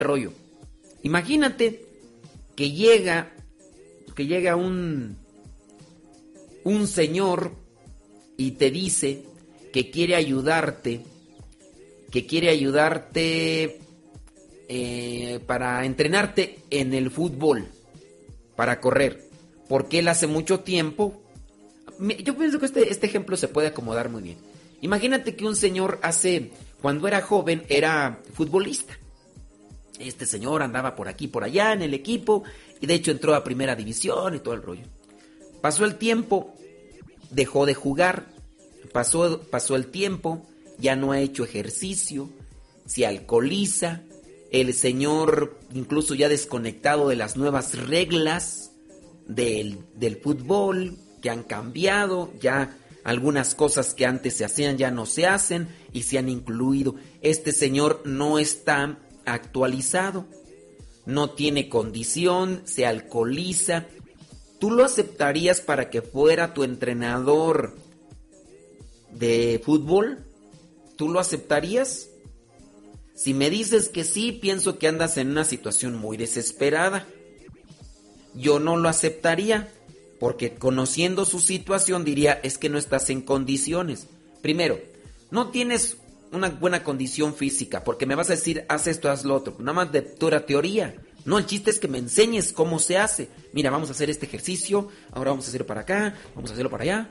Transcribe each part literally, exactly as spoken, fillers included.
rollo. Imagínate que llega, que llega un, un señor y te dice que quiere ayudarte, que quiere ayudarte eh, para entrenarte en el fútbol, para correr, porque él hace mucho tiempo. Yo pienso que este, este ejemplo se puede acomodar muy bien. Imagínate que un señor hace, cuando era joven, era futbolista. Este señor andaba por aquí, por allá en el equipo, y de hecho entró a primera división y todo el rollo. Pasó el tiempo, dejó de jugar, pasó, pasó el tiempo, ya no ha hecho ejercicio, se alcoholiza, el señor incluso ya desconectado de las nuevas reglas del, del fútbol, que han cambiado, ya algunas cosas que antes se hacían ya no se hacen y se han incluido. Este señor no está actualizado, no tiene condición, se alcoholiza. ¿Tú lo aceptarías para que fuera tu entrenador de fútbol? ¿Tú lo aceptarías? Si me dices que sí, pienso que andas en una situación muy desesperada. Yo no lo aceptaría, porque conociendo su situación diría, es que no estás en condiciones. Primero, no tienes una buena condición física, porque me vas a decir, haz esto, haz lo otro. Nada más de pura teoría. No, el chiste es que me enseñes cómo se hace. Mira, vamos a hacer este ejercicio, ahora vamos a hacerlo para acá, vamos a hacerlo para allá.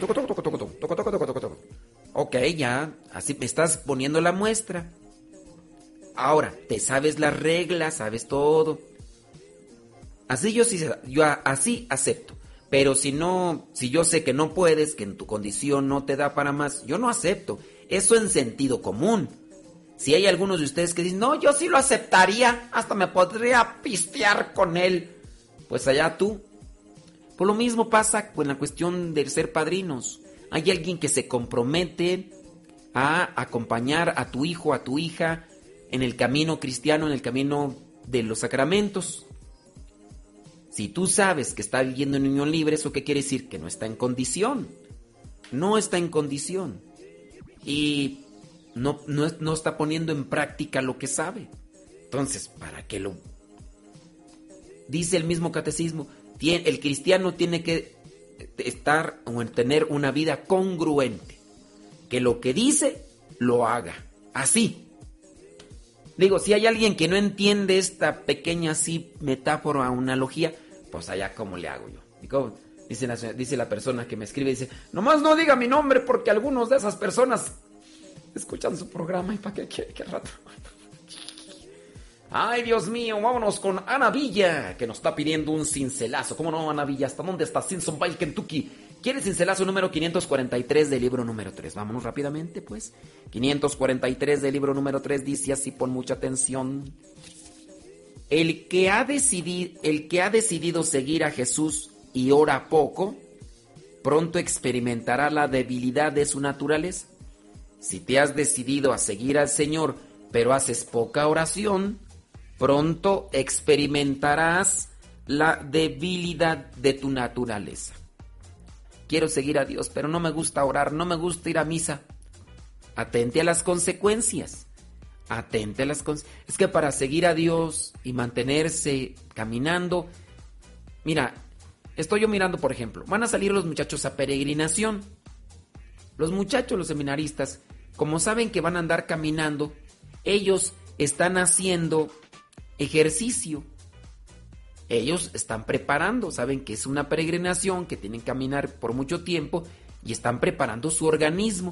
Ok, ya, así me estás poniendo la muestra. Ahora, te sabes las reglas, sabes todo. Así yo sí, yo así acepto. Pero si no, si yo sé que no puedes, que en tu condición no te da para más, yo no acepto. Eso en sentido común. Si hay algunos de ustedes que dicen, no, yo sí lo aceptaría, hasta me podría pistear con él, pues allá tú. Por lo mismo pasa con la cuestión de ser padrinos. Hay alguien que se compromete a acompañar a tu hijo, a tu hija, en el camino cristiano, en el camino de los sacramentos. Si tú sabes que está viviendo en unión libre, ¿eso qué quiere decir? Que no está en condición. No está en condición. Y no, no, no está poniendo en práctica lo que sabe. Entonces, ¿para qué lo...? Dice el mismo catecismo, el cristiano tiene que estar o tener una vida congruente. Que lo que dice, lo haga. Así. Digo, si hay alguien que no entiende esta pequeña así metáfora o analogía, pues allá cómo le hago yo. Digo, dice, la, dice la persona que me escribe, dice, nomás no diga mi nombre porque algunos de esas personas escuchan su programa y para qué quiere que rato. Ay, Dios mío, vámonos con Ana Villa, que nos está pidiendo un cincelazo. ¿Cómo no, Ana Villa? ¿Hasta dónde está? Simpsonville, Kentucky. ¿Quiere cincelazo número quinientos cuarenta y tres del libro número tres? Vámonos rápidamente, pues. quinientos cuarenta y tres del libro número tres dice así, pon mucha atención. El que ha decidido, el que ha decidido seguir a Jesús y ora poco, pronto experimentará la debilidad de su naturaleza. Si te has decidido a seguir al Señor, pero haces poca oración, pronto experimentarás la debilidad de tu naturaleza. Quiero seguir a Dios, pero no me gusta orar, no me gusta ir a misa. Atente a las consecuencias. Atente a las consecuencias. Es que para seguir a Dios y mantenerse caminando, mira, estoy yo mirando, por ejemplo, van a salir los muchachos a peregrinación. Los muchachos, los seminaristas, como saben que van a andar caminando, ellos están haciendo ejercicio. Ellos están preparando, saben que es una peregrinación, que tienen que caminar por mucho tiempo y están preparando su organismo.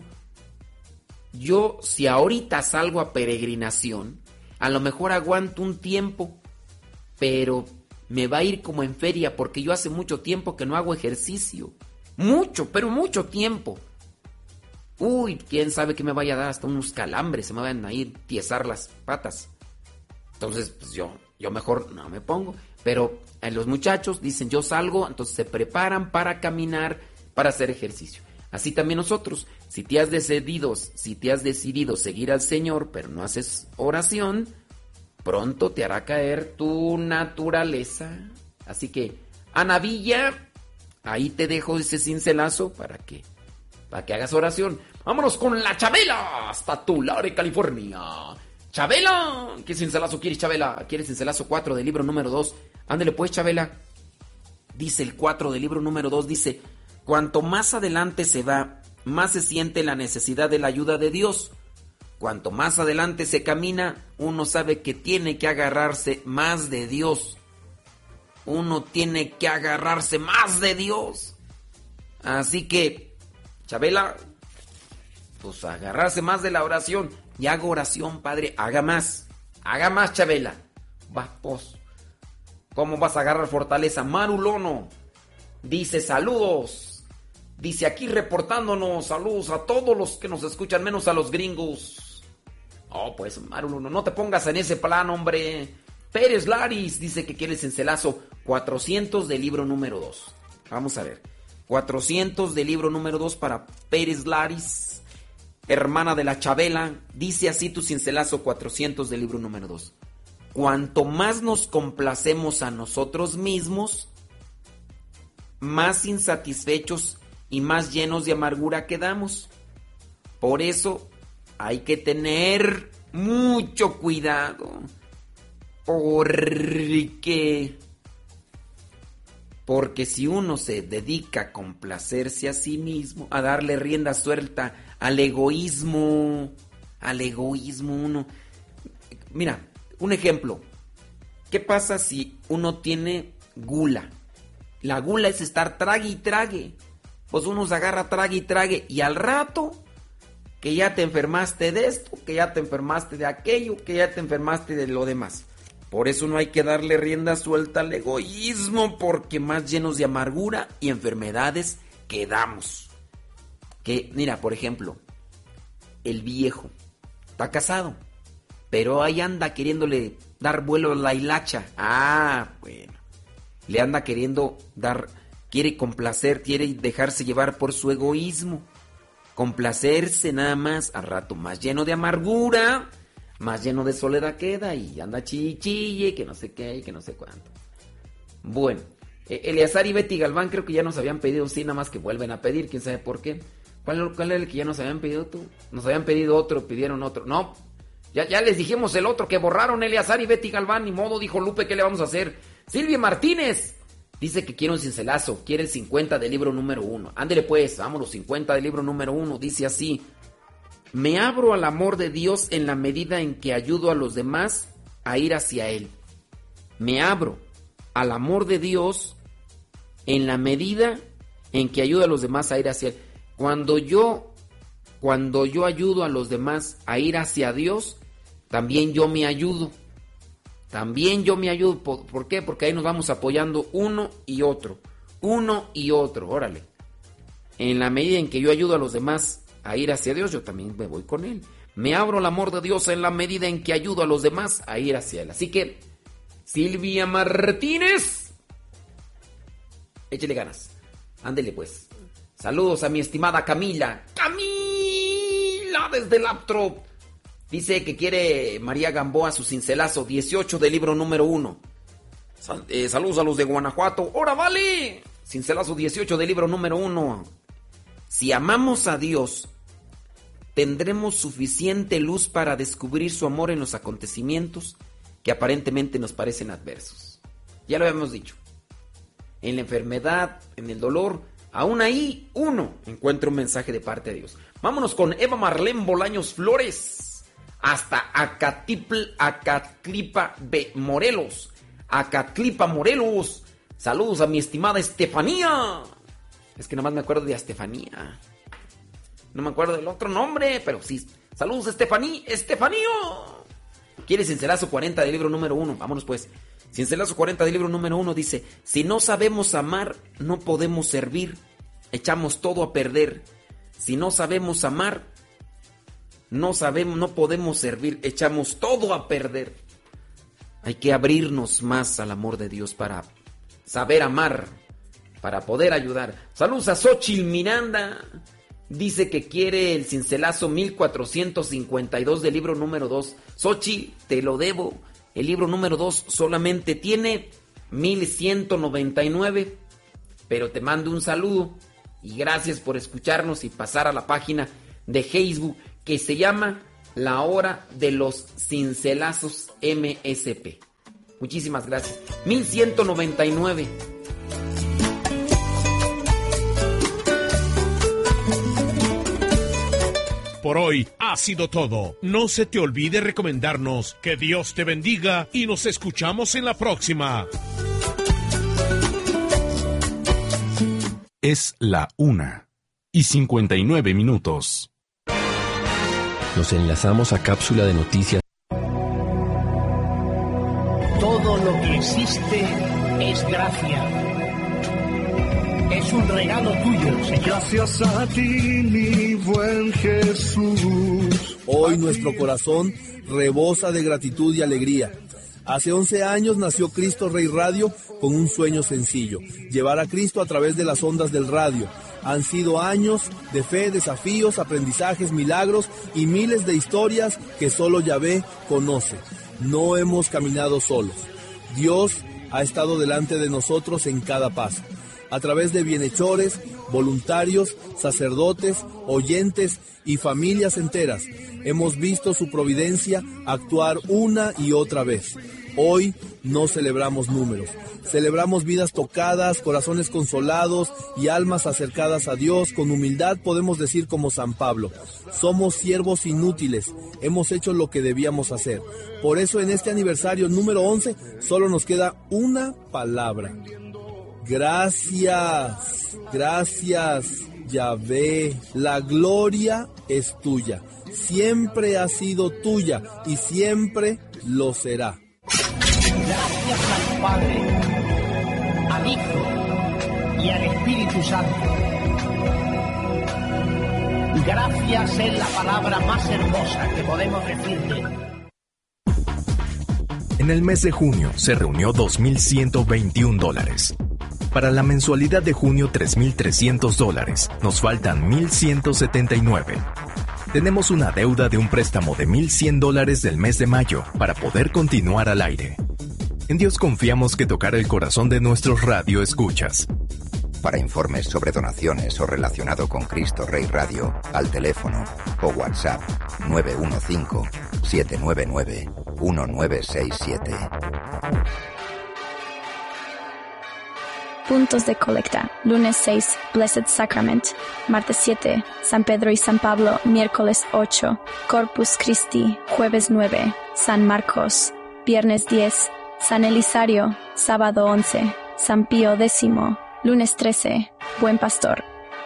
Yo, si ahorita salgo a peregrinación, a lo mejor aguanto un tiempo, pero me va a ir como en feria porque yo hace mucho tiempo que no hago ejercicio. Mucho, pero mucho tiempo. Uy, quién sabe que me vaya a dar hasta unos calambres, se me van a ir tiesar las patas. Entonces, pues yo, yo mejor no me pongo. Pero eh, los muchachos dicen, yo salgo, entonces se preparan para caminar, para hacer ejercicio. Así también nosotros, si te has decidido, si te has decidido seguir al Señor, pero no haces oración, pronto te hará caer tu naturaleza. Así que, Ana Villa, ahí te dejo ese cincelazo para que, para que hagas oración. Vámonos con la Chabela, hasta Tulare, California. Chabela, ¿qué cincelazo quieres, Chabela? ¿Quieres cincelazo cuatro del libro número dos? Ándale pues, Chabela. Dice el cuatro del libro número dos, dice, cuanto más adelante se va, más se siente la necesidad de la ayuda de Dios. Cuanto más adelante se camina, uno sabe que tiene que agarrarse más de Dios. Uno tiene que agarrarse más de Dios. Así que, Chabela, pues agarrarse más de la oración. Y haga oración, padre, haga más. Haga más, Chabela. Va, pues. ¿Cómo vas a agarrar fortaleza? Marulono dice saludos. Dice aquí reportándonos, saludos a todos los que nos escuchan, menos a los gringos. Oh, pues, Marulono, no te pongas en ese plan, hombre. Pérez Laris dice que quiere el cincelazo cuatrocientos del libro número dos. Vamos a ver. cuatrocientos del libro número dos para Pérez Laris, hermana de la Chabela. Dice así tu cincelazo cuatrocientos del libro número dos. Cuanto más nos complacemos a nosotros mismos, más insatisfechos y más llenos de amargura quedamos. Por eso hay que tener mucho cuidado. Porque, porque si uno se dedica a complacerse a sí mismo, a darle rienda suelta al egoísmo, al egoísmo uno. Mira, un ejemplo. ¿Qué pasa si uno tiene gula? La gula es estar trague y trague. Pues uno se agarra trague y trague y al rato que ya te enfermaste de esto, que ya te enfermaste de aquello, que ya te enfermaste de lo demás. Por eso no hay que darle rienda suelta al egoísmo, porque más llenos de amargura y enfermedades quedamos. Que, mira, por ejemplo, el viejo está casado, pero ahí anda queriéndole dar vuelo a la hilacha. Ah, bueno. Le anda queriendo dar, quiere complacer, quiere dejarse llevar por su egoísmo. Complacerse nada más, al rato más lleno de amargura, más lleno de soledad queda y anda chille, que no sé qué y que no sé cuánto. Bueno, Eleazar y Betty Galván creo que ya nos habían pedido, sí, nada más que vuelven a pedir, quién sabe por qué. ¿Cuál, cuál era el que ya nos habían pedido tú? Nos habían pedido otro, pidieron otro. No, ya, ya les dijimos el otro, que borraron Eleazar y Betty Galván, ni modo, dijo Lupe, ¿qué le vamos a hacer? Silvia Martínez dice que quiere un cincelazo, quiere el cincuenta del libro número uno. Ándele pues, vámonos, cincuenta del libro número uno, dice así. Me abro al amor de Dios en la medida en que ayudo a los demás a ir hacia Él. Me abro al amor de Dios en la medida en que ayudo a los demás a ir hacia Él. Cuando yo, cuando yo ayudo a los demás a ir hacia Dios, también yo me ayudo. También yo me ayudo. ¿Por, ¿por qué? Porque ahí nos vamos apoyando uno y otro. Uno y otro, órale. En la medida en que yo ayudo a los demás a ir hacia Dios, yo también me voy con Él. Me abro al amor de Dios en la medida en que ayudo a los demás a ir hacia Él. Así que, Silvia Martínez, échele ganas. Ándele pues. Saludos a mi estimada Camila. Camila desde Laptop. Dice que quiere María Gamboa su cincelazo dieciocho del libro número uno. Sal, eh, saludos a los de Guanajuato. ¡Hora vale! Cincelazo dieciocho del libro número uno. Si amamos a Dios, tendremos suficiente luz para descubrir su amor en los acontecimientos que aparentemente nos parecen adversos. Ya lo habíamos dicho. En la enfermedad, en el dolor, aún ahí uno encuentra un mensaje de parte de Dios. Vámonos con Eva Marlene Bolaños Flores hasta Acatipl, Acatlipa B. Morelos. Acatlipa Morelos. Saludos a mi estimada Estefanía. Es que nada más me acuerdo de Estefanía. No me acuerdo del otro nombre, pero sí. Saludos, Estefanía. ¡Estefanía! ¿Quieres cincelazo cuarenta del libro número uno? Vámonos pues. Cincelazo cuarenta del libro número uno dice: si no sabemos amar, no podemos servir. Echamos todo a perder. Si no sabemos amar, no sabemos, no podemos servir. Echamos todo a perder. Hay que abrirnos más al amor de Dios para saber amar, para poder ayudar. Saludos a Xochitl Miranda. Dice que quiere el cincelazo mil cuatrocientos cincuenta y dos del libro número dos. Xochitl, te lo debo. El libro número dos solamente tiene mil ciento noventa y nueve. Pero te mando un saludo. Y gracias por escucharnos y pasar a la página de Facebook que se llama la hora de los cincelazos M S P. Muchísimas gracias. mil ciento noventa y nueve. Por hoy ha sido todo. No se te olvide recomendarnos. Que Dios te bendiga y nos escuchamos en la próxima. Es la una y cincuenta y nueve minutos. Nos enlazamos a cápsula de noticias. Todo lo que existe es gracia. Es un regalo tuyo, Señor. Gracias a ti, mi buen Jesús. Hoy nuestro corazón rebosa de gratitud y alegría. Hace once años nació Cristo Rey Radio con un sueño sencillo: llevar a Cristo a través de las ondas del radio. Han sido años de fe, desafíos, aprendizajes, milagros y miles de historias que solo Yahvé conoce. No hemos caminado solos. Dios ha estado delante de nosotros en cada paso. A través de bienhechores, voluntarios, sacerdotes, oyentes y familias enteras, hemos visto su providencia actuar una y otra vez. Hoy no celebramos números, celebramos vidas tocadas, corazones consolados y almas acercadas a Dios. Con humildad podemos decir como San Pablo: somos siervos inútiles, hemos hecho lo que debíamos hacer. Por eso en este aniversario número once solo nos queda una palabra: gracias, gracias, Yahvé. La gloria es tuya, siempre ha sido tuya y siempre lo será. Gracias al Padre, al Hijo y al Espíritu Santo. Gracias es la palabra más hermosa que podemos decirte. En el mes de junio se reunió dos mil ciento veintiún dólares. Para la mensualidad de junio, tres mil trescientos dólares. Nos faltan mil ciento setenta y nueve. Tenemos una deuda de un préstamo de mil cien dólares del mes de mayo para poder continuar al aire. En Dios confiamos que tocará el corazón de nuestros radioescuchas. Para informes sobre donaciones o relacionado con Cristo Rey Radio, al teléfono o WhatsApp nueve uno cinco, siete nueve nueve, uno nueve seis siete. Puntos de colecta. Lunes seis, Blessed Sacrament. Martes siete, San Pedro y San Pablo. Miércoles ocho, Corpus Christi. Jueves nueve, San Marcos. Viernes diez, San Elisario. Sábado once, San Pío X. Lunes trece, Buen Pastor.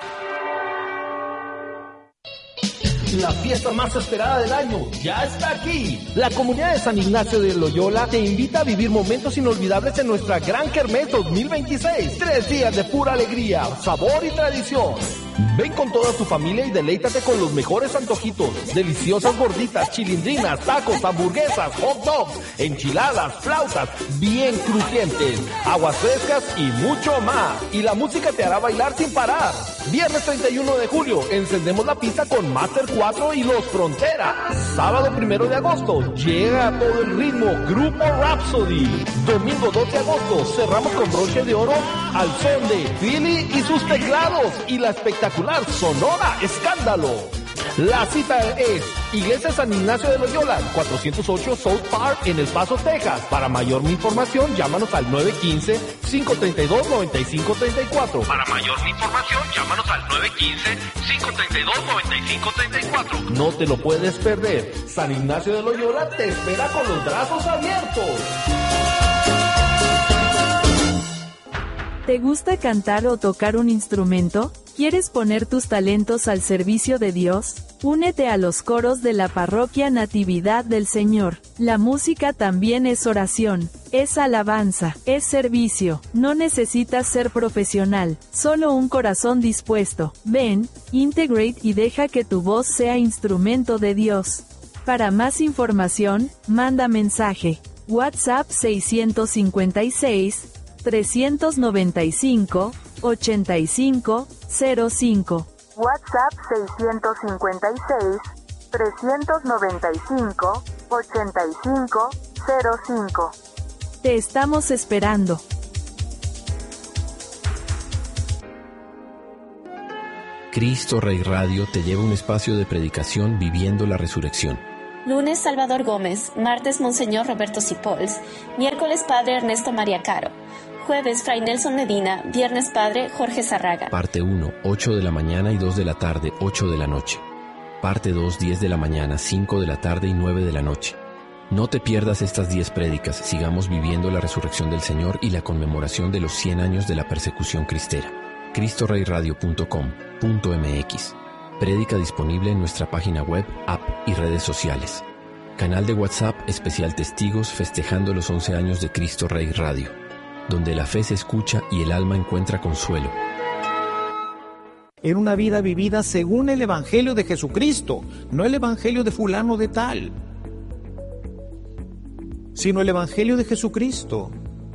La fiesta más esperada del año ya está aquí. La comunidad de San Ignacio de Loyola te invita a vivir momentos inolvidables en nuestra Gran Kermés dos mil veintiséis. Tres días de pura alegría, sabor y tradición. Ven con toda tu familia y deleítate con los mejores antojitos, deliciosas gorditas, chilindrinas, tacos, hamburguesas, hot dogs, enchiladas, flautas, bien crujientes, aguas frescas y mucho más. Y la música te hará bailar sin parar. Viernes treinta y uno de julio, encendemos la pista con Master cuatro y Los Fronteras. Sábado primero de agosto, llega a todo el ritmo Grupo Rhapsody. Domingo dos de agosto, cerramos con broche de oro al son de Philly y sus teclados y la espectacular Sonora Escándalo. La cita es Iglesia San Ignacio de Loyola, cuatrocientos ocho South Park en El Paso, Texas. Para mayor información, llámanos al nueve uno cinco, cinco tres dos, nueve cinco tres cuatro. Para mayor información, llámanos al nueve uno cinco, cinco tres dos, nueve cinco tres cuatro. No te lo puedes perder. San Ignacio de Loyola te espera con los brazos abiertos. ¿Te gusta cantar o tocar un instrumento? ¿Quieres poner tus talentos al servicio de Dios? Únete a los coros de la Parroquia Natividad del Señor. La música también es oración, es alabanza, es servicio. No necesitas ser profesional, solo un corazón dispuesto. Ven, integrate y deja que tu voz sea instrumento de Dios. Para más información, manda mensaje. WhatsApp seiscientos cincuenta y seis, trescientos noventa y cinco, ochenta y cinco, cero cinco. WhatsApp seiscientos cincuenta y seis, trescientos noventa y cinco, ochenta y cinco, cero cinco. Te estamos esperando. Cristo Rey Radio te lleva a un espacio de predicación viviendo la resurrección. Lunes, Salvador Gómez. Martes, Monseñor Roberto Sipols. Miércoles, Padre Ernesto María Caro. Jueves, Fray Nelson Medina. Viernes, Padre Jorge Zarraga. Parte uno, ocho de la mañana y dos de la tarde, ocho de la noche. Parte dos, diez de la mañana, cinco de la tarde y nueve de la noche. No te pierdas estas diez prédicas. Sigamos viviendo la resurrección del Señor y la conmemoración de los cien años de la persecución cristera. cristo rey radio punto com punto m x. Prédica disponible en nuestra página web, app y redes sociales. Canal de WhatsApp especial Testigos festejando los once años de Cristo Rey Radio, donde la fe se escucha y el alma encuentra consuelo. Era una vida vivida según el Evangelio de Jesucristo, no el Evangelio de fulano de tal, sino el Evangelio de Jesucristo.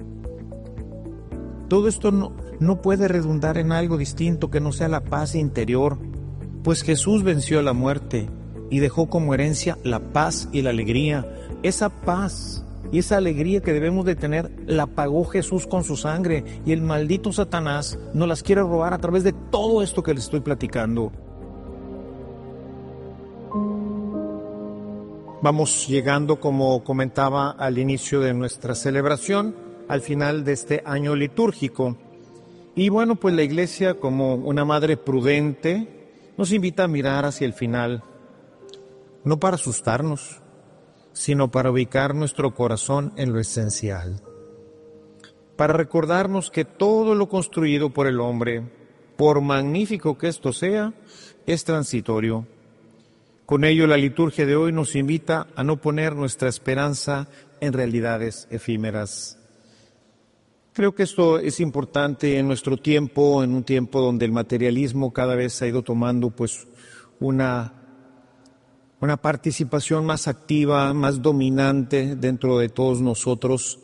Todo esto no, no puede redundar en algo distinto que no sea la paz interior, pues Jesús venció la muerte y dejó como herencia la paz y la alegría. Esa paz y esa alegría que debemos de tener la pagó Jesús con su sangre, y el maldito Satanás nos las quiere robar a través de todo esto que les estoy platicando. Vamos llegando, como comentaba, al inicio de nuestra celebración, al final de este año litúrgico. Y bueno, pues la Iglesia, como una madre prudente, nos invita a mirar hacia el final, no para asustarnos, sino para ubicar nuestro corazón en lo esencial, para recordarnos que todo lo construido por el hombre, por magnífico que esto sea, es transitorio. Con ello, la liturgia de hoy nos invita a no poner nuestra esperanza en realidades efímeras. Creo que esto es importante en nuestro tiempo, en un tiempo donde el materialismo cada vez ha ido tomando pues una, una participación más activa, más dominante dentro de todos nosotros.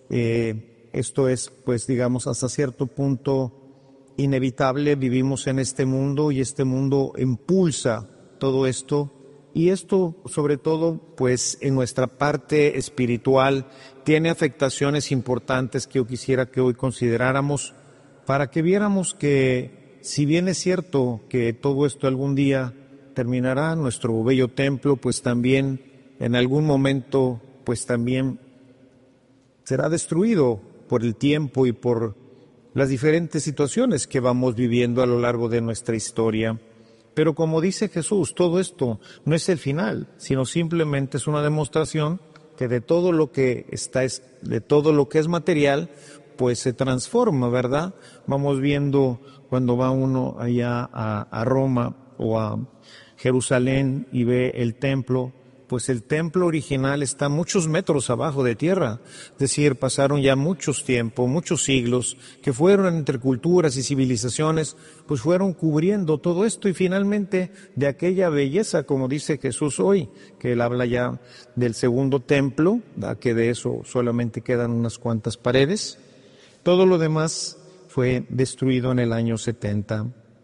Eh, esto es, pues digamos, hasta cierto punto inevitable. Vivimos en este mundo y este mundo impulsa todo esto. Y esto, sobre todo, pues en nuestra parte espiritual, tiene afectaciones importantes que yo quisiera que hoy consideráramos, para que viéramos que, si bien es cierto que todo esto algún día terminará, nuestro bello templo, pues también en algún momento, pues también será destruido por el tiempo y por las diferentes situaciones que vamos viviendo a lo largo de nuestra historia. Pero como dice Jesús, todo esto no es el final, sino simplemente es una demostración que de todo lo que está, de todo lo que es material, pues se transforma, ¿verdad? Vamos viendo cuando va uno allá a, a Roma o a Jerusalén y ve el templo, pues el templo original está muchos metros abajo de tierra. Es decir, pasaron ya muchos tiempos, muchos siglos, que fueron entre culturas y civilizaciones, pues fueron cubriendo todo esto, y finalmente de aquella belleza, como dice Jesús hoy, que él habla ya del segundo templo, ¿verdad? Que de eso solamente quedan unas cuantas paredes. Todo lo demás fue destruido en el año setenta.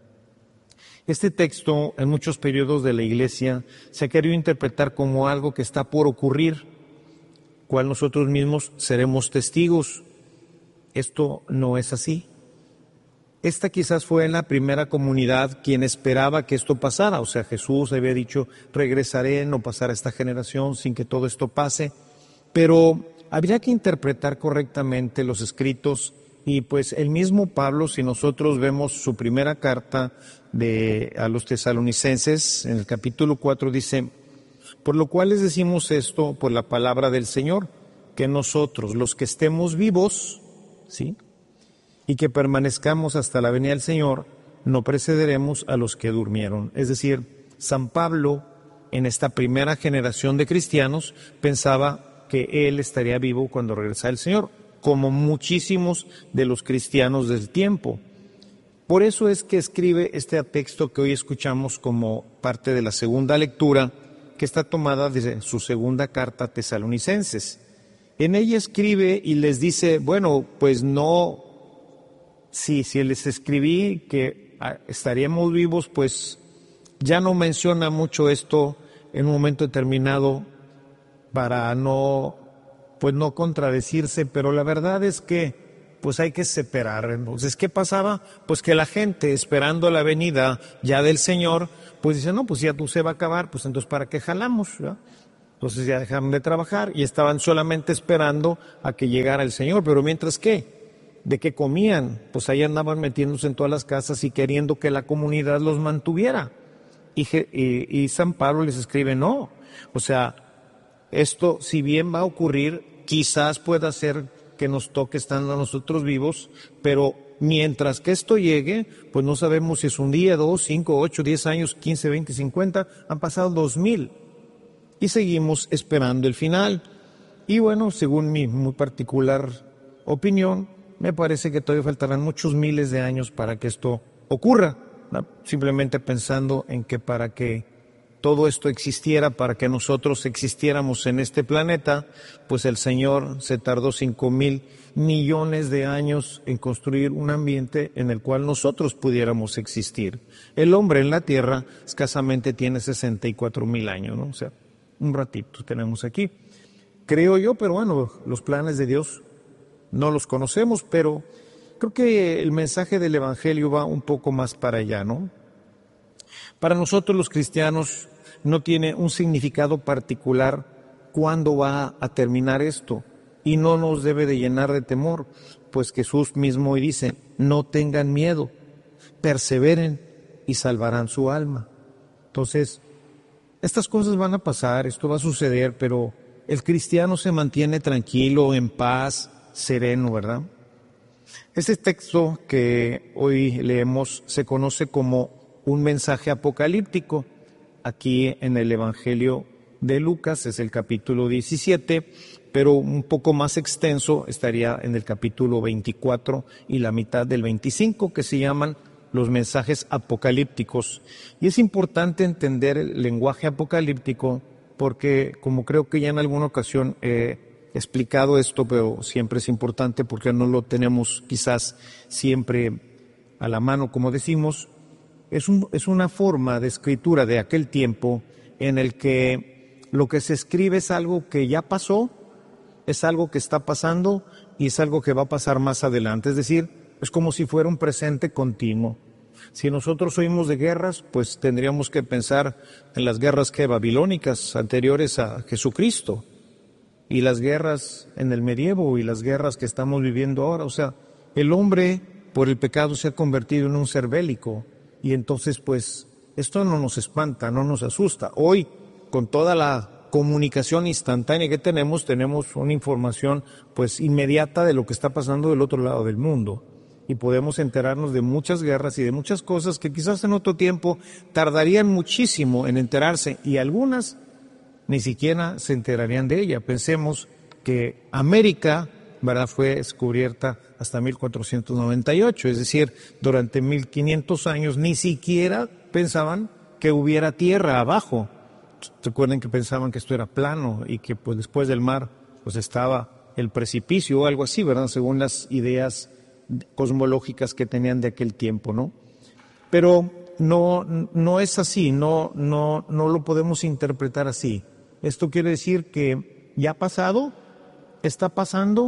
Este texto, en muchos periodos de la Iglesia, se ha querido interpretar como algo que está por ocurrir, cual nosotros mismos seremos testigos. Esto no es así. Esta quizás fue la primera comunidad quien esperaba que esto pasara. O sea, Jesús había dicho, regresaré, no pasará esta generación sin que todo esto pase. Pero habría que interpretar correctamente los escritos. Y pues el mismo Pablo, si nosotros vemos su primera carta de, a los tesalonicenses, en el capítulo cuatro dice, por lo cual les decimos esto por la palabra del Señor, que nosotros, los que estemos vivos, ¿sí?, y que permanezcamos hasta la venida del Señor, no precederemos a los que durmieron. Es decir, San Pablo, en esta primera generación de cristianos, pensaba que él estaría vivo cuando regresara el Señor, como muchísimos de los cristianos del tiempo. Por eso es que escribe este texto que hoy escuchamos como parte de la segunda lectura, que está tomada de su segunda carta a tesalonicenses. En ella escribe y les dice, bueno, pues no, sí, si les escribí que estaríamos vivos, pues ya no menciona mucho esto en un momento determinado para no... pues no contradecirse, pero la verdad es que pues hay que separar. Entonces, ¿qué pasaba? Pues que la gente, esperando la venida ya del Señor, pues dice, no, pues ya tú se va a acabar, pues entonces ¿para qué jalamos? ¿verdad? Entonces ya dejaron de trabajar y estaban solamente esperando a que llegara el Señor. Pero mientras, ¿qué? ¿De qué comían? Pues ahí andaban metiéndose en todas las casas y queriendo que la comunidad los mantuviera. Y, y, y San Pablo les escribe, no. O sea, esto, si bien va a ocurrir, quizás pueda ser que nos toque estando nosotros vivos, pero mientras que esto llegue, pues no sabemos si es un día, dos, cinco, ocho, diez años, quince, veinte, cincuenta, han pasado dos mil. Y seguimos esperando el final. Y bueno, según mi muy particular opinión, me parece que todavía faltarán muchos miles de años para que esto ocurra, ¿no? Simplemente pensando en que para que todo esto existiera, para que nosotros existiéramos en este planeta, pues el Señor se tardó cinco mil millones de años en construir un ambiente en el cual nosotros pudiéramos existir. El hombre en la Tierra escasamente tiene sesenta y cuatro mil años, ¿no? O sea, un ratito tenemos aquí. Creo yo, pero bueno, los planes de Dios no los conocemos, pero creo que el mensaje del Evangelio va un poco más para allá, ¿no? Para nosotros los cristianos no tiene un significado particular cuándo va a terminar esto y no nos debe de llenar de temor, pues Jesús mismo hoy dice, no tengan miedo, perseveren y salvarán su alma. Entonces, estas cosas van a pasar, esto va a suceder, pero el cristiano se mantiene tranquilo, en paz, sereno, ¿verdad? Este texto que hoy leemos se conoce como un mensaje apocalíptico. Aquí en el Evangelio de Lucas es el capítulo diecisiete, pero un poco más extenso estaría en el capítulo veinticuatro y la mitad del veinticinco, que se llaman los mensajes apocalípticos. Y es importante entender el lenguaje apocalíptico porque, como creo que ya en alguna ocasión he explicado esto, pero siempre es importante porque no lo tenemos quizás siempre a la mano, como decimos, es, un, es una forma de escritura de aquel tiempo en el que lo que se escribe es algo que ya pasó, es algo que está pasando y es algo que va a pasar más adelante. Es decir, es como si fuera un presente continuo. Si nosotros oímos de guerras, pues tendríamos que pensar en las guerras que babilónicas anteriores a Jesucristo y las guerras en el medievo y las guerras que estamos viviendo ahora. O sea, el hombre por el pecado se ha convertido en un ser bélico y entonces pues esto no nos espanta, no nos asusta. Hoy, con toda la comunicación instantánea que tenemos, tenemos una información pues inmediata de lo que está pasando del otro lado del mundo. Y podemos enterarnos de muchas guerras y de muchas cosas que quizás en otro tiempo tardarían muchísimo en enterarse y algunas ni siquiera se enterarían de ella. Pensemos que América, ¿verdad?, fue descubierta hasta mil cuatrocientos noventa y ocho, es decir, durante mil quinientos años ni siquiera pensaban que hubiera tierra abajo. Recuerden que pensaban que esto era plano y que pues después del mar pues estaba el precipicio o algo así, ¿verdad?, según las ideas cosmológicas que tenían de aquel tiempo, ¿no? Pero no, no es así, no, no, no lo podemos interpretar así. Esto quiere decir que ya ha pasado, está pasando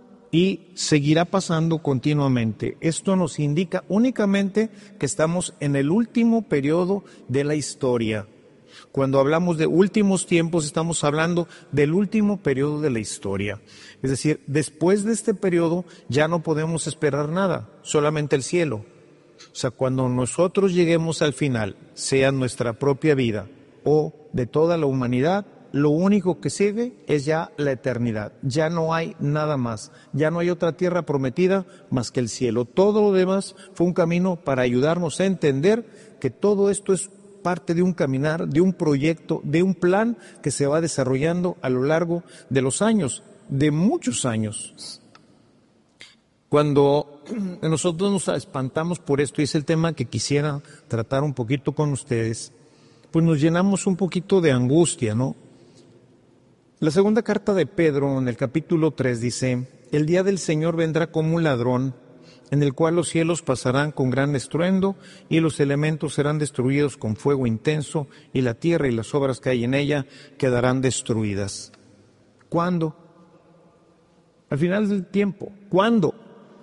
y seguirá pasando continuamente. Esto nos indica únicamente que estamos en el último periodo de la historia. Cuando hablamos de últimos tiempos, estamos hablando del último periodo de la historia. Es decir, después de este periodo ya no podemos esperar nada, solamente el cielo. O sea, cuando nosotros lleguemos al final, sea nuestra propia vida o de toda la humanidad, lo único que sigue es ya la eternidad. Ya no hay nada más. Ya no hay otra tierra prometida más que el cielo. Todo lo demás fue un camino para ayudarnos a entender que todo esto es parte de un caminar, de un proyecto, de un plan que se va desarrollando a lo largo de los años, de muchos años. Cuando nosotros nos espantamos por esto, y es el tema que quisiera tratar un poquito con ustedes, pues nos llenamos un poquito de angustia, ¿no? La segunda carta de Pedro, en el capítulo tres, dice, el día del Señor vendrá como un ladrón, en el cual los cielos pasarán con gran estruendo y los elementos serán destruidos con fuego intenso y la tierra y las obras que hay en ella quedarán destruidas. ¿Cuándo? Al final del tiempo. ¿Cuándo?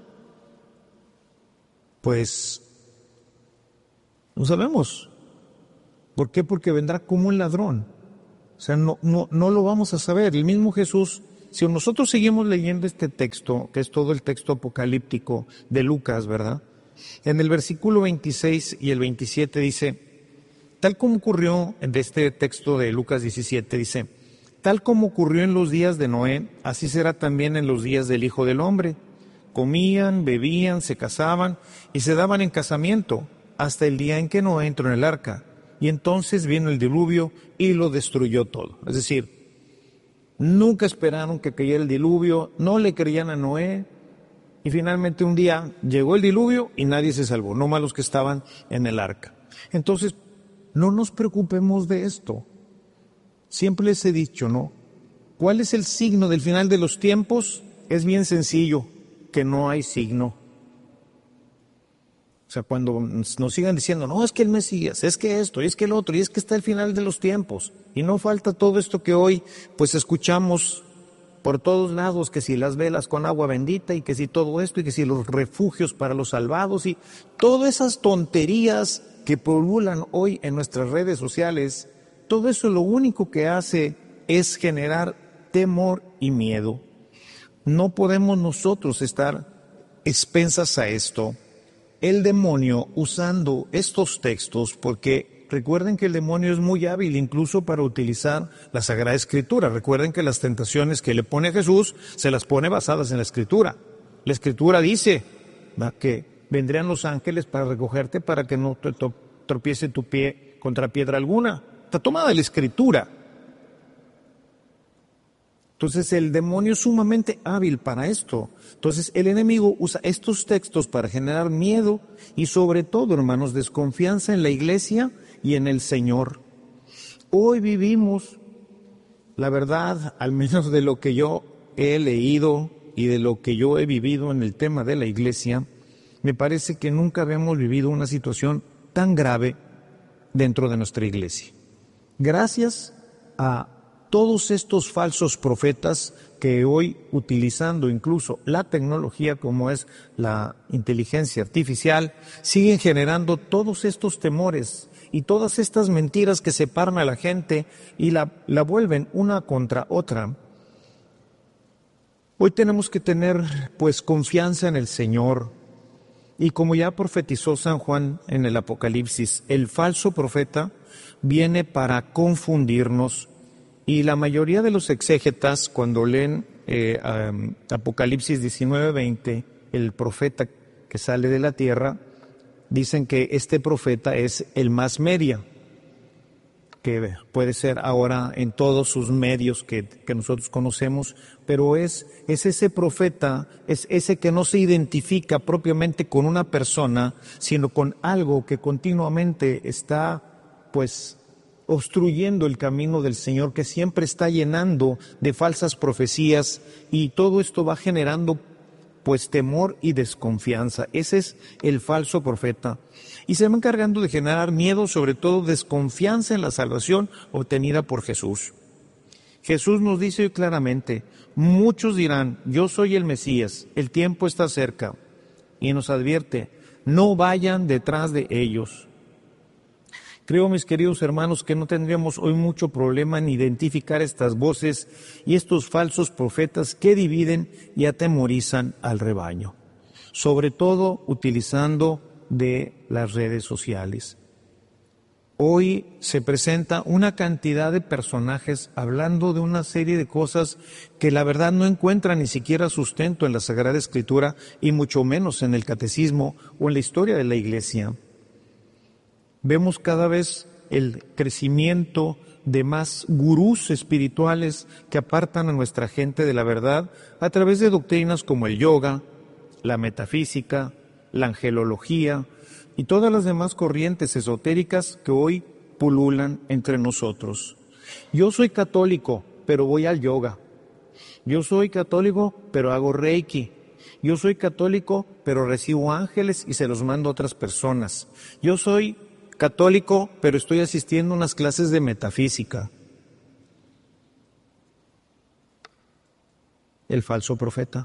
Pues no sabemos. ¿Por qué? Porque vendrá como un ladrón. O sea, no, no, no lo vamos a saber. El mismo Jesús, si nosotros seguimos leyendo este texto, que es todo el texto apocalíptico de Lucas, ¿verdad? En el versículo veintiséis y el veintisiete dice, tal como ocurrió en este texto de Lucas diecisiete, dice, tal como ocurrió en los días de Noé, así será también en los días del Hijo del Hombre. Comían, bebían, se casaban y se daban en casamiento hasta el día en que Noé entró en el arca. Y entonces vino el diluvio y lo destruyó todo. Es decir, nunca esperaron que cayera el diluvio, no le creían a Noé. Y finalmente un día llegó el diluvio y nadie se salvó, no más los que estaban en el arca. Entonces, no nos preocupemos de esto. Siempre les he dicho, ¿no? ¿Cuál es el signo del final de los tiempos? Es bien sencillo, que no hay signo. O sea, cuando nos sigan diciendo, no, es que el Mesías, es que esto, y es que el otro, y es que está el final de los tiempos. Y no falta todo esto que hoy, pues, escuchamos por todos lados, que si las velas con agua bendita, y que si todo esto, y que si los refugios para los salvados, y todas esas tonterías que pululan hoy en nuestras redes sociales, todo eso lo único que hace es generar temor y miedo. No podemos nosotros estar expensas a esto. El demonio usando estos textos, porque recuerden que el demonio es muy hábil incluso para utilizar la Sagrada Escritura. Recuerden que las tentaciones que le pone a Jesús se las pone basadas en la Escritura. La Escritura dice, ¿va?, que vendrían los ángeles para recogerte para que no te tropiece tu pie contra piedra alguna. Está tomada de la Escritura. Entonces el demonio es sumamente hábil para esto. Entonces el enemigo usa estos textos para generar miedo y sobre todo, hermanos, desconfianza en la iglesia y en el Señor. Hoy vivimos, la verdad, al menos de lo que yo he leído y de lo que yo he vivido en el tema de la iglesia, me parece que nunca habíamos vivido una situación tan grave dentro de nuestra iglesia. Gracias a todos estos falsos profetas que hoy, utilizando incluso la tecnología como es la inteligencia artificial, siguen generando todos estos temores y todas estas mentiras que separan a la gente y la, la vuelven una contra otra. Hoy tenemos que tener pues confianza en el Señor. Y como ya profetizó San Juan en el Apocalipsis, el falso profeta viene para confundirnos. Y la mayoría de los exégetas, cuando leen eh, um, Apocalipsis diecinueve veinte, el profeta que sale de la tierra, dicen que este profeta es el más media, que puede ser ahora en todos sus medios que, que nosotros conocemos, pero es, es ese profeta, es ese que no se identifica propiamente con una persona, sino con algo que continuamente está, pues, obstruyendo el camino del Señor, que siempre está llenando de falsas profecías, y todo esto va generando pues temor y desconfianza. Ese es el falso profeta. Y se va encargando de generar miedo, sobre todo desconfianza en la salvación obtenida por Jesús. Jesús nos dice claramente, muchos dirán, yo soy el Mesías, el tiempo está cerca. Y nos advierte, no vayan detrás de ellos. Creo, mis queridos hermanos, que no tendríamos hoy mucho problema en identificar estas voces y estos falsos profetas que dividen y atemorizan al rebaño, sobre todo utilizando de las redes sociales. Hoy se presenta una cantidad de personajes hablando de una serie de cosas que la verdad no encuentran ni siquiera sustento en la Sagrada Escritura y mucho menos en el Catecismo o en la historia de la Iglesia. Vemos cada vez el crecimiento de más gurús espirituales que apartan a nuestra gente de la verdad a través de doctrinas como el yoga, la metafísica, la angelología y todas las demás corrientes esotéricas que hoy pululan entre nosotros. Yo soy católico, pero voy al yoga. Yo soy católico, pero hago reiki. Yo soy católico, pero recibo ángeles y se los mando a otras personas. Yo soy católico, pero estoy asistiendo a unas clases de metafísica. El falso profeta.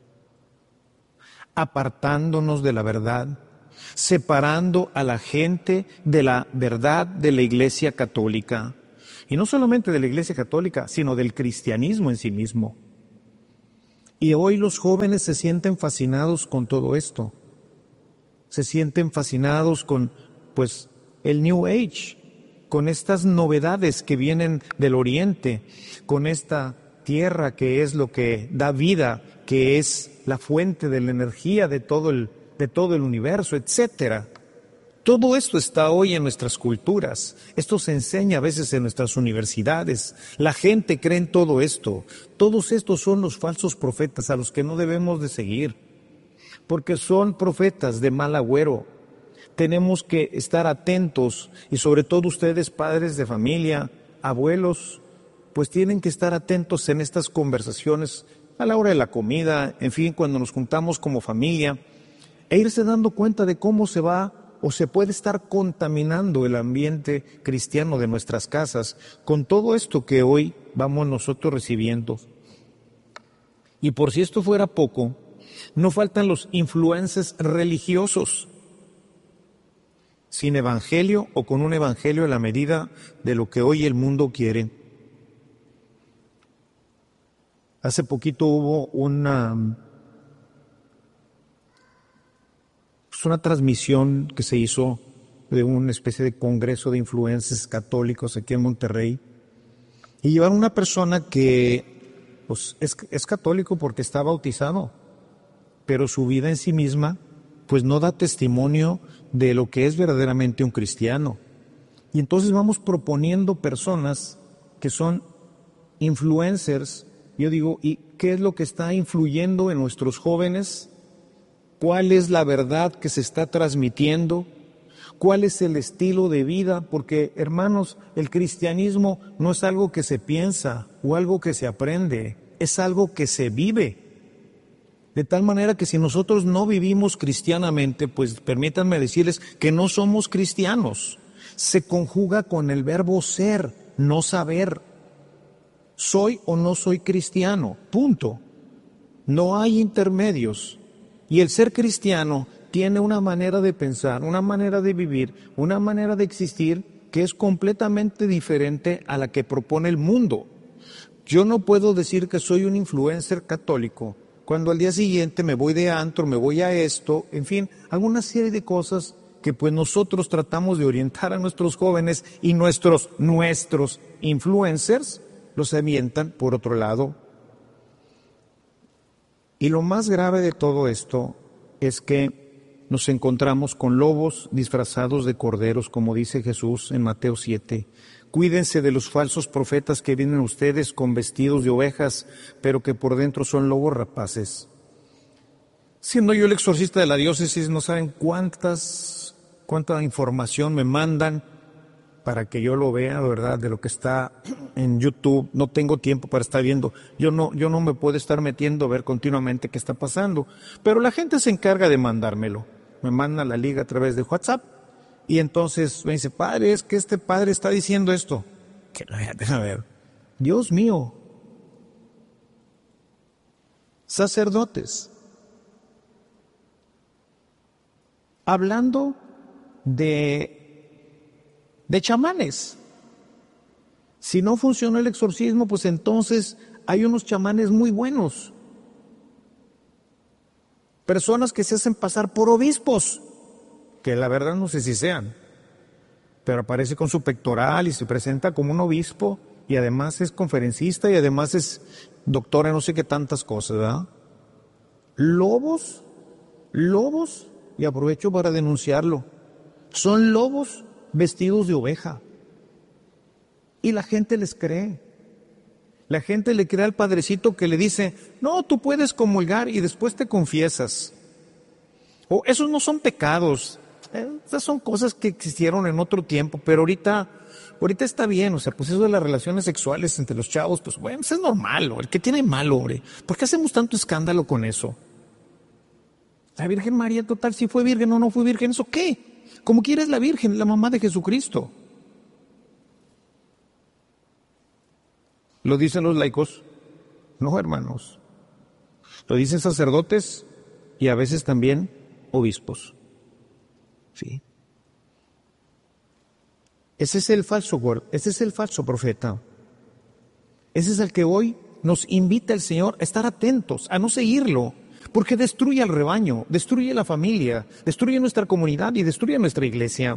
Apartándonos de la verdad, separando a la gente de la verdad de la Iglesia católica. Y no solamente de la Iglesia Católica, sino del cristianismo en sí mismo. Y hoy los jóvenes se sienten fascinados con todo esto. Se sienten fascinados con, pues, el New Age, con estas novedades que vienen del Oriente, con esta tierra que es lo que da vida, que es la fuente de la energía de todo el, de todo el universo, etcétera. Todo esto está hoy en nuestras culturas. Esto se enseña a veces en nuestras universidades. La gente cree en todo esto. Todos estos son los falsos profetas a los que no debemos de seguir, porque son profetas de mal agüero. Tenemos que estar atentos, y sobre todo ustedes, padres de familia, abuelos, pues tienen que estar atentos en estas conversaciones a la hora de la comida, en fin, cuando nos juntamos como familia, e irse dando cuenta de cómo se va o se puede estar contaminando el ambiente cristiano de nuestras casas con todo esto que hoy vamos nosotros recibiendo. Y por si esto fuera poco, no faltan los influencers religiosos, sin evangelio o con un evangelio a la medida de lo que hoy el mundo quiere. Hace poquito hubo una, pues una transmisión que se hizo de una especie de congreso de influencers católicos aquí en Monterrey, y llevaron una persona que pues, es, es católico porque está bautizado, pero su vida en sí misma pues no da testimonio de lo que es verdaderamente un cristiano. Y entonces vamos proponiendo personas que son influencers. Yo digo, ¿y qué es lo que está influyendo en nuestros jóvenes? ¿Cuál es la verdad que se está transmitiendo? ¿Cuál es el estilo de vida? Porque, hermanos, el cristianismo no es algo que se piensa o algo que se aprende, es algo que se vive. De tal manera que si nosotros no vivimos cristianamente, pues permítanme decirles que no somos cristianos. Se conjuga con el verbo ser, no saber. Soy o no soy cristiano, punto. No hay intermedios. Y el ser cristiano tiene una manera de pensar, una manera de vivir, una manera de existir que es completamente diferente a la que propone el mundo. Yo no puedo decir que soy un influencer católico cuando al día siguiente me voy de antro, me voy a esto, en fin, alguna serie de cosas que pues nosotros tratamos de orientar a nuestros jóvenes, y nuestros, nuestros influencers los avientan por otro lado. Y lo más grave de todo esto es que nos encontramos con lobos disfrazados de corderos, como dice Jesús en Mateo siete. Cuídense de los falsos profetas que vienen a ustedes con vestidos de ovejas, pero que por dentro son lobos rapaces. Siendo yo el exorcista de la diócesis, no saben cuántas, cuánta información me mandan para que yo lo vea, ¿verdad?, de lo que está en YouTube. No tengo tiempo para estar viendo. Yo no, yo no me puedo estar metiendo a ver continuamente qué está pasando. Pero la gente se encarga de mandármelo. Me manda la liga a través de WhatsApp. Y entonces me dice, padre, es que este padre está diciendo esto. Que no, déjame ver. Dios mío. Sacerdotes. Hablando de, de chamanes. Si no funcionó el exorcismo, pues entonces hay unos chamanes muy buenos. Personas que se hacen pasar por obispos, que la verdad no sé si sean, pero aparece con su pectoral y se presenta como un obispo, y además es conferencista y además es doctor en no sé qué tantas cosas, ¿verdad? Lobos, lobos, y aprovecho para denunciarlo, son lobos vestidos de oveja, y la gente les cree. La gente le cree al padrecito que le dice, no, tú puedes comulgar y después te confiesas. O esos no son pecados. Estas son cosas que existieron en otro tiempo, pero ahorita, ahorita está bien. O sea, pues eso de las relaciones sexuales entre los chavos, pues bueno, eso es normal. ¿O? El que tiene malo, hombre. ¿Por qué hacemos tanto escándalo con eso? La Virgen María, total, si fue virgen o no fue virgen, ¿eso qué? Como quiera es la Virgen, la mamá de Jesucristo. ¿Lo dicen los laicos? No, hermanos. Lo dicen sacerdotes y a veces también obispos. ¿Sí? Ese es el falso, ese es el falso profeta. Ese es el que hoy nos invita el Señor a estar atentos, a no seguirlo, porque destruye al rebaño, destruye la familia, destruye nuestra comunidad y destruye nuestra iglesia.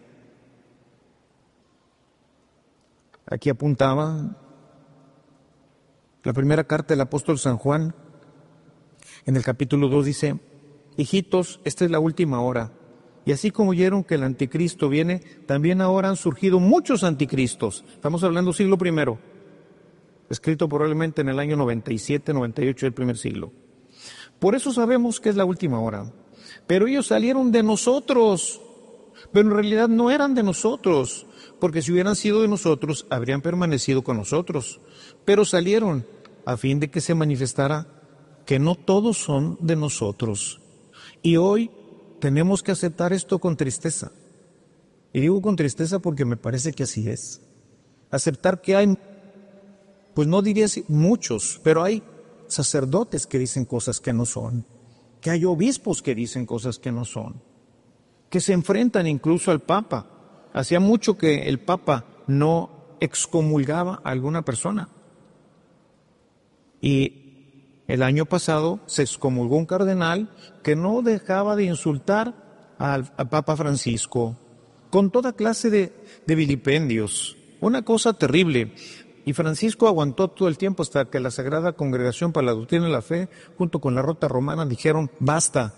Aquí apuntaba la primera carta del apóstol San Juan, en el capítulo dos dice: hijitos, esta es la última hora. Y así como oyeron que el anticristo viene, también ahora han surgido muchos anticristos. Estamos hablando siglo primero, escrito probablemente en el año noventa y siete, noventa y ocho del primer siglo. Por eso sabemos que es la última hora. Pero ellos salieron de nosotros, pero en realidad no eran de nosotros, porque si hubieran sido de nosotros, habrían permanecido con nosotros. Pero salieron a fin de que se manifestara que no todos son de nosotros. Y hoy tenemos que aceptar esto con tristeza. Y digo con tristeza porque me parece que así es. Aceptar que hay, pues no diría muchos, pero hay sacerdotes que dicen cosas que no son, que hay obispos que dicen cosas que no son, que se enfrentan incluso al Papa. Hacía mucho que el Papa no excomulgaba a alguna persona. Y el año pasado se excomulgó un cardenal que no dejaba de insultar al, al Papa Francisco con toda clase de, de vilipendios. Una cosa terrible. Y Francisco aguantó todo el tiempo hasta que la Sagrada Congregación para la Doctrina de la Fe, junto con la Rota Romana, dijeron: basta.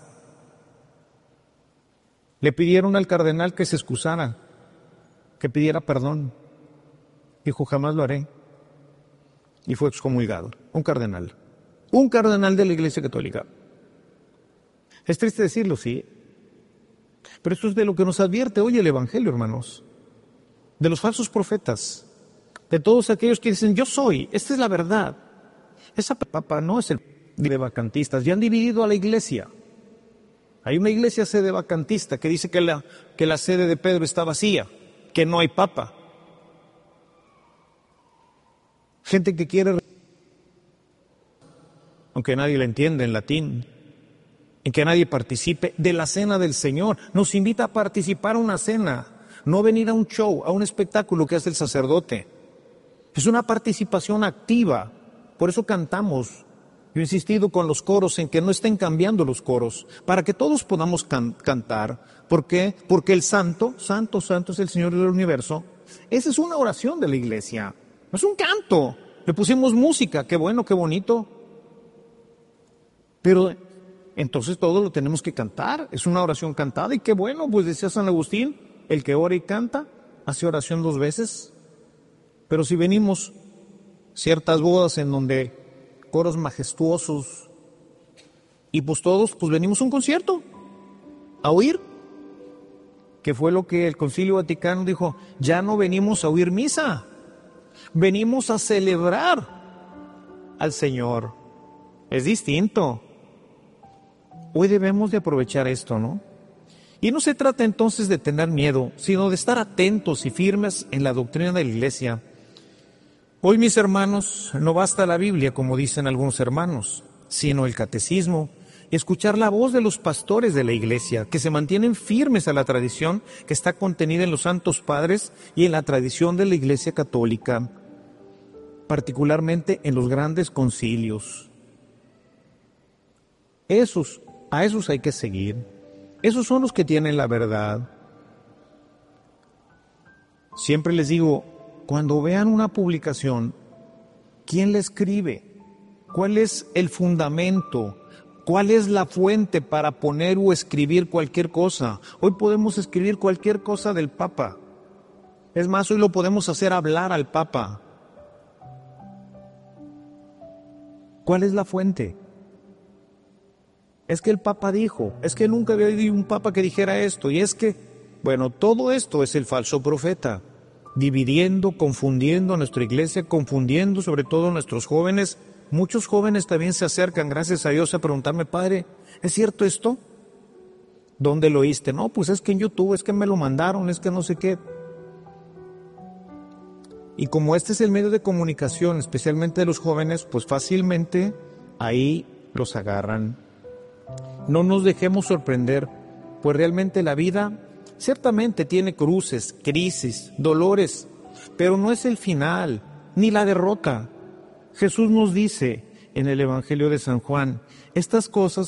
Le pidieron al cardenal que se excusara, que pidiera perdón. Dijo: jamás lo haré. Y fue excomulgado. Un cardenal. Un cardenal de la Iglesia Católica. Es triste decirlo, sí. Pero esto es de lo que nos advierte hoy el Evangelio, hermanos. De los falsos profetas. De todos aquellos que dicen: yo soy, esta es la verdad. Esa papa no es el de vacantistas. Ya han dividido a la iglesia. Hay una iglesia sede vacantista que dice que la, que la sede de Pedro está vacía, que no hay papa. Gente que quiere, aunque nadie la entiende en latín, en que nadie participe de la cena del Señor. Nos invita a participar a una cena, no venir a un show, a un espectáculo que hace el sacerdote. Es una participación activa, por eso cantamos. Yo he insistido con los coros en que no estén cambiando los coros, para que todos podamos can- cantar. ¿Por qué? Porque el santo, santo, santo es el Señor del universo. Esa es una oración de la iglesia, no es un canto. Le pusimos música, qué bueno, qué bonito. Pero entonces todo lo tenemos que cantar, es una oración cantada y qué bueno, pues decía San Agustín, el que ora y canta hace oración dos veces. Pero si venimos ciertas bodas en donde coros majestuosos y pues todos pues venimos a un concierto, a oír, que fue lo que el Concilio Vaticano dijo: ya no venimos a oír misa, venimos a celebrar al Señor. Es distinto. Hoy debemos de aprovechar esto, ¿no? Y no se trata entonces de tener miedo, sino de estar atentos y firmes en la doctrina de la Iglesia. Hoy, mis hermanos, no basta la Biblia, como dicen algunos hermanos, sino el catecismo y escuchar la voz de los pastores de la Iglesia, que se mantienen firmes a la tradición que está contenida en los santos padres y en la tradición de la Iglesia católica, particularmente en los grandes concilios. Esos, a esos hay que seguir. Esos son los que tienen la verdad. Siempre les digo, cuando vean una publicación, ¿quién la escribe? ¿Cuál es el fundamento? ¿Cuál es la fuente para poner o escribir cualquier cosa? Hoy podemos escribir cualquier cosa del Papa. Es más, hoy lo podemos hacer hablar al Papa. ¿Cuál es la fuente? Es que el Papa dijo, es que nunca había habido un Papa que dijera esto, y es que, bueno, todo esto es el falso profeta, dividiendo, confundiendo a nuestra iglesia, confundiendo sobre todo a nuestros jóvenes. Muchos jóvenes también se acercan, gracias a Dios, a preguntarme: padre, ¿es cierto esto? ¿Dónde lo oíste? No, pues es que en YouTube, es que me lo mandaron, es que no sé qué. Y como este es el medio de comunicación, especialmente de los jóvenes, pues fácilmente ahí los agarran. No nos dejemos sorprender, pues realmente la vida Ciertamente tiene cruces, crisis, dolores, pero no es el final, ni la derrota. Jesús nos dice en el Evangelio de San Juan, estas cosas